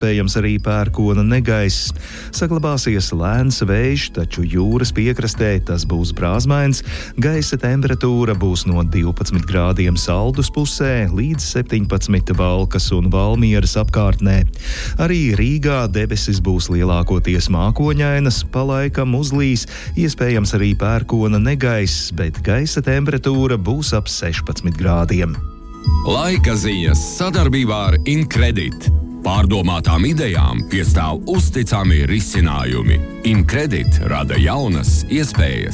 Iespējams arī pērkona negaiss. Saglabāsies lēns vējš, taču jūras piekrastē tas būs brāzmains. Gaisa temperatūra būs no 12 grādiem Saldus pusē līdz 17 Valkas un Valmieras apkārtnē. Arī Rīgā debesis būs lielākoties mākoņainas, pa laikam uzlīs, iespējams arī pērkona negaiss, bet gaisa temperatūra būs ap 16 grādiem. Laika ziņas sadarbībā ar Incredit. Pārdomātām idejām piestāv uzticami risinājumi. Incredit rada jaunas iespējas.